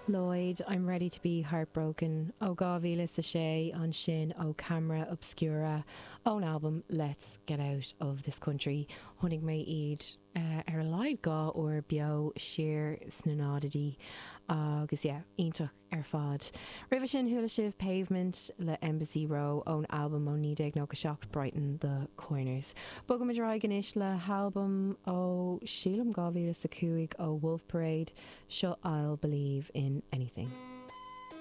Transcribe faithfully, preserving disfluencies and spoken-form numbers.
Lloyd, I'm ready to be heartbroken. Ó gávíle sa sé an sin ó Camera Obscura ón album Let's Get Out of This Country. Honnig mé iad uh, ar leid gá or bio sheer snunádadí agus yeah, ítach ar fad. River sin thula sibh Pavement le Embassy Row ón album ó nídéag nó go seacht Brighton the Corners. Bugam a dráig inis le album ó sílam gávíle sa cúig ó Wolf Parade seo I'll Believe in Anything.